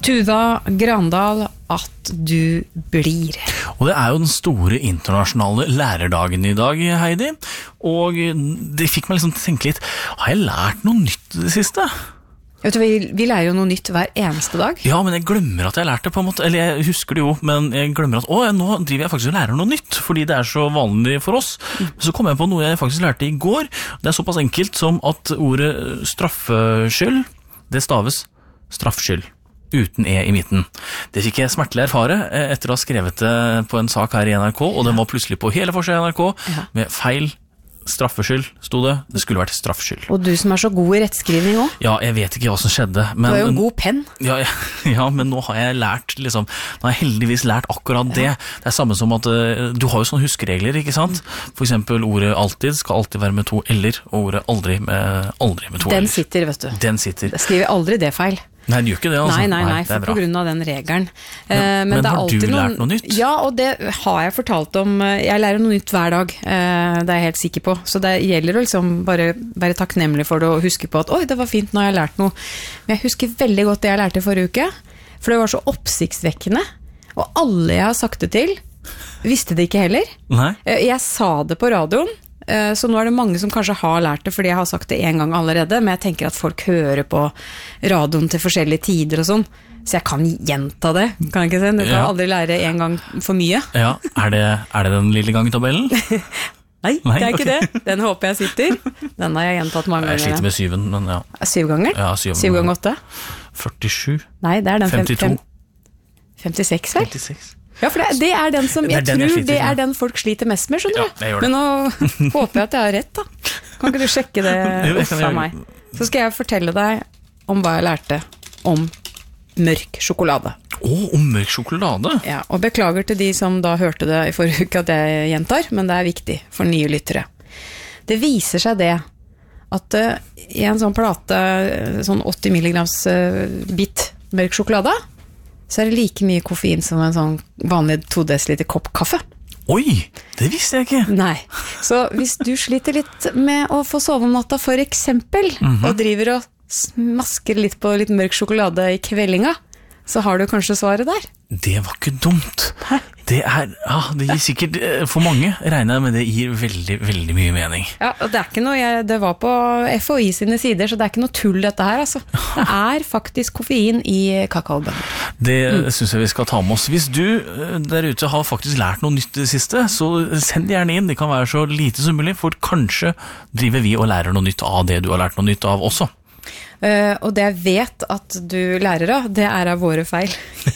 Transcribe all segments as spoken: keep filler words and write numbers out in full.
Tuva Grandal, at du blir. Og det er jo den store internasjonale lærerdagen i dag, Heidi. Og det fikk meg liksom til å tenke litt, har jeg lært noe nytt det siste? Vet du, vi, vi lærer jo noe nytt hver eneste dag. Ja, men jeg glemmer at jeg lærte det på en måte. Eller jeg husker det jo, men jeg glemmer at å, nå driver jeg faktisk og lærer noe nytt, fordi det er så vanlig for oss. Mm. Så kom jeg på noe jeg faktisk lærte i går. Det er såpass enkelt som at ordet straffskyld, det staves straffskyld. Uten E i midten. Det fikk jeg smertelig erfare etter å ha skrevet det på en sak her i N R K, og den var plutselig på hele forsiden i N R K, ja. Med feil straffskyld, sto det. Det skulle vært straffskyld. Og du som er så god i rettskrivning også. Ja, jeg vet ikke hva som skjedde. Men, du har jo en god penn. Ja, ja, ja, men nå har jeg lært, liksom, nå har jeg heldigvis lært akkurat det. Ja. Det er samme som at uh, du har jo sånne huskeregler, ikke sant? For eksempel ordet alltid skal alltid være med to eller, og ordet aldri med, aldri med to Den eller. sitter, vet du. Den sitter. Jeg skriver aldri det feil. Nei, det gjør ikke det, altså. Nei, nei, nei, nei for på grunn av den regelen. Men, eh, men, men det er har du noen, lært noe nytt? Ja, og det har jeg fortalt om. Jeg lærer noe nytt hver dag, eh, det er jeg helt sikker på. Så det gjelder å liksom bare være takknemlig for det og huske på at oi, det var fint, nå har jeg lært noe. Men jeg husker veldig godt det jeg lærte forrige uke, for det var så oppsiktsvekkende. Og alle jeg har sagt det til, visste det ikke heller. Nei. Jeg sa det på radioen, så nå er det mange som kanskje har lært det fordi jeg har sagt det en gang allerede, men jeg tenker at folk hører på radioen til forskjellige tider og sånn, så jeg kan gjenta det, kan jeg ikke si? Du kan ja. aldri lære en gang for mye. Ja, er det, er det den lille gangetabellen? Nei, Nei, det er ikke okay. det. Den håper jeg sitter. Den har jeg gjentatt mange ganger. Jeg sliter med syven, men ja. Syv ganger? Ja, syv, syv ganger åtte? førtisju. Nei, det er den femtito. Fem, femtiseks, vel? femtiseks. Ja, for det, det er den som, jeg det den tror jeg det er den folk sliter mest med, skjønner du? Ja, men nå håper jeg at jeg har rett, da. Kan ikke du sjekke det fra meg? Så skal jeg fortelle deg om hva jeg lærte om mørk sjokolade. Å, oh, om mørk sjokolade? Ja, og beklager til de som da hørte det i forrige uke at jeg gjentar, men det er viktig for nye lyttere. Det viser seg det at uh, i en sånn plate, sånn åtti milligrams uh, bit mørk sjokolade, så er det like mye koffein som en sånn vanlig to desiliter kopp kaffe. Oi, det visste jeg ikke. Nei, så hvis du sliter litt med å få sove om natta for eksempel, mm-hmm. og driver og smasker litt på litt mørk sjokolade i kveldinga, så har du kanskje svaret der. Det var ikke dumt. Hæ? Det er, ja, det gir sikkert, for mange regner jeg med det gir veldig, veldig mye mening. Ja, og det er ikke noe, jeg, det var på F H I sine sider, så det er ikke noe tull dette her, altså. Det er faktisk koffein i kakaobønner. Det mm. synes jeg vi skal ta med oss. Hvis du der ute har faktisk lært noe nytt det siste, så send det gjerne inn. Det kan være så lite som mulig, for kanskje driver vi og lærer noe nytt av det du har lært noe nytt av også. Uh, og det jeg vet at du lærer av, det er av våre feil.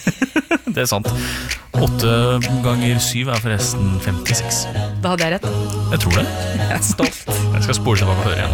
Det er sant. Åtte ganger syv er forresten femtiseks. Da hadde jeg rett. Jeg tror det. Jeg er stolt. Jeg skal spole tilbake og høre igjen.